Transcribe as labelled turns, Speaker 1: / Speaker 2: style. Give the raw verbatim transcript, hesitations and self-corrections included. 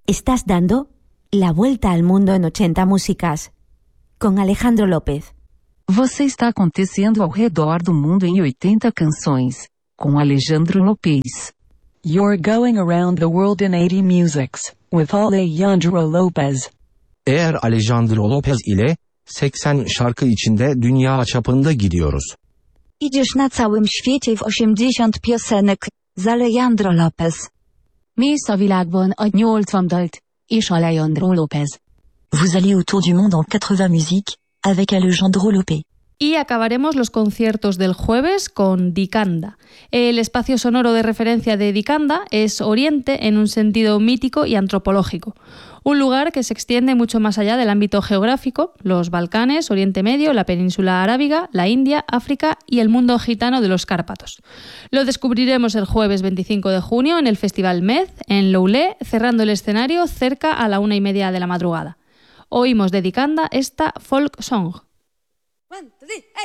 Speaker 1: Estás dando la vuelta al mundo en ochenta músicas, con Alejandro López.
Speaker 2: Você está acontecendo ao redor do mundo em oitenta canções, com Alejandro Lopez.
Speaker 3: You're going around the world in eighty musics, with Alejandro Lopez.
Speaker 4: Eğer Alejandro Lopez ile seksen şarkı içinde dünya çapında gidiyoruz.
Speaker 5: Idziesz na całym świecie w osiemdziesiąt piosenek, z Alejandro Lopez.
Speaker 6: Mész a világban a nyolcvan dalt, és Alejandro Lopez.
Speaker 7: Vous allez autour du monde en quatre-vingts musiques, avec Alejandro Lopez.
Speaker 8: Y acabaremos los conciertos del jueves con Dikanda. El espacio sonoro de referencia de Dikanda es Oriente en un sentido mítico y antropológico. Un lugar que se extiende mucho más allá del ámbito geográfico, los Balcanes, Oriente Medio, la península arábiga, la India, África y el mundo gitano de los Cárpatos. Lo descubriremos el jueves veinticinco de junio en el Festival Mez, en Loulé, cerrando el escenario cerca a la una y media de la madrugada. Oímos de Dikanda esta folk song.
Speaker 9: One, two, three, hey!